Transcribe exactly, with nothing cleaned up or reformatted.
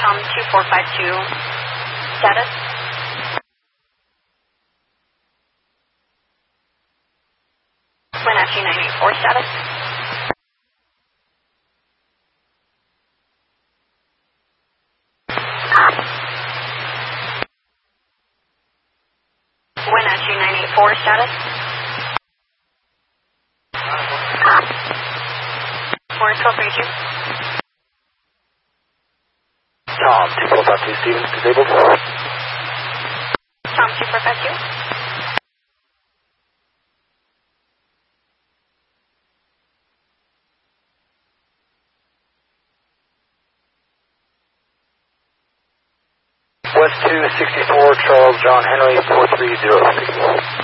Tom two four five two, status? Wenatchee nine eight four, status? Wenatchee nine eight four, status? Morris twelve thirty-two. Tom two four five two, Stevens, disabled. Tom two four five two. West two sixty-four, Charles John Henry, four three zero three.